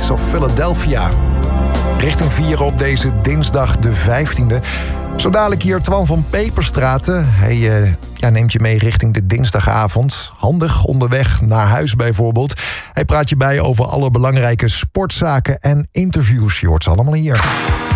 Streets of Philadelphia. Richting Vieren op deze dinsdag de 15e. Zo dadelijk hier Twan van Peperstraten. Hij neemt je mee richting de dinsdagavond. Handig onderweg naar huis bijvoorbeeld. Hij praat je bij over alle belangrijke sportzaken en interviews. Je hoort ze allemaal hier.